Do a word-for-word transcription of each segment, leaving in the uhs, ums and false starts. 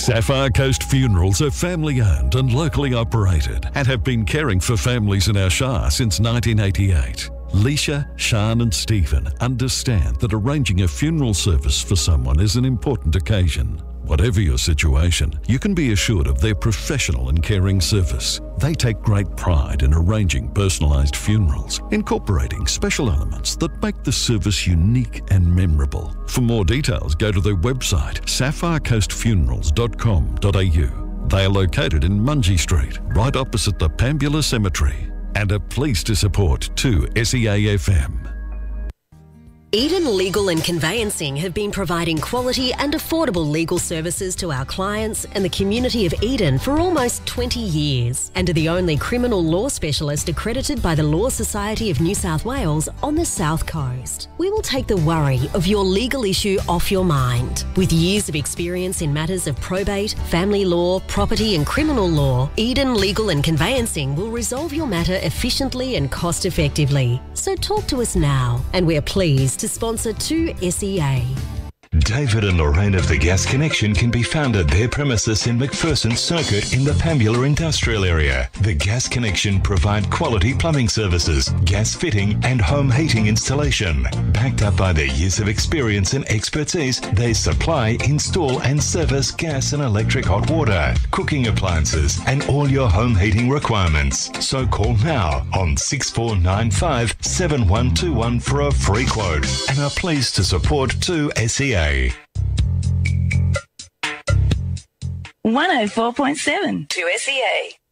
Sapphire Coast Funerals are family-owned and locally operated and have been caring for families in our Shire since nineteen eighty-eight. Leisha, Sian and Stephen understand that arranging a funeral service for someone is an important occasion. Whatever your situation, you can be assured of their professional and caring service. They take great pride in arranging personalised funerals, incorporating special elements that make the service unique and memorable. For more details, go to their website, sapphire coast funerals dot com dot a u. They are located in Mungie Street, right opposite the Pambula Cemetery, and are pleased to support two S E A F M. Eden Legal and Conveyancing have been providing quality and affordable legal services to our clients and the community of Eden for almost twenty years, and are the only criminal law specialist accredited by the Law Society of New South Wales on the South Coast. We will take the worry of your legal issue off your mind. With years of experience in matters of probate, family law, property and criminal law, Eden Legal and Conveyancing will resolve your matter efficiently and cost effectively. So talk to us now, and we're pleased to sponsor two S E A. David and Lorraine of The Gas Connection can be found at their premises in McPherson Circuit in the Pambula Industrial Area. The Gas Connection provide quality plumbing services, gas fitting and home heating installation. Backed up by their years of experience and expertise, they supply, install and service gas and electric hot water, cooking appliances and all your home heating requirements. So call now on six four nine five, seven one two one for a free quote and are pleased to support two S E A. one oh four point seven to S E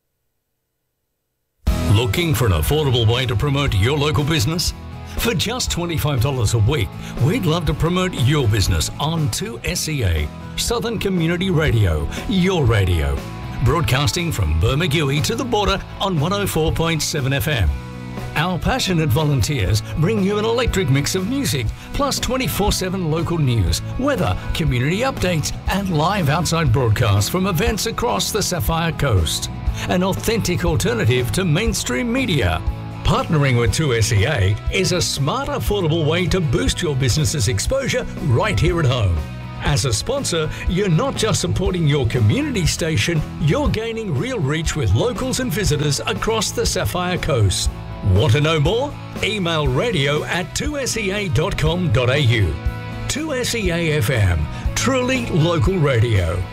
A. Looking for an affordable way to promote your local business? For just twenty-five dollars a week, we'd love to promote your business on two S E A, Southern Community Radio, your radio. Broadcasting from Bermagui to the border on one oh four point seven F M. Our passionate volunteers bring you an electric mix of music, plus twenty-four seven local news, weather, community updates, and live outside broadcasts from events across the Sapphire Coast. An authentic alternative to mainstream media. Partnering with two S E A is a smart, affordable way to boost your business's exposure right here at home. As a sponsor, you're not just supporting your community station, you're gaining real reach with locals and visitors across the Sapphire Coast. Want to know more? Email radio at two S E A dot com dot a u. two S E A F M, truly local radio.